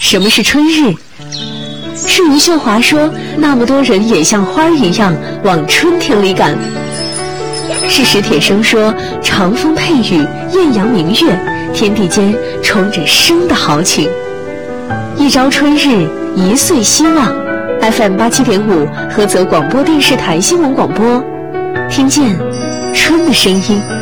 什么是春日？是余秀华说，那么多人也像花一样往春天里赶。是史铁生说，长风配雨，艳阳明月，天地间充着生的豪情。一朝春日，一岁希望。FM 87.5，菏泽广播电视台新闻广播，听见春的声音。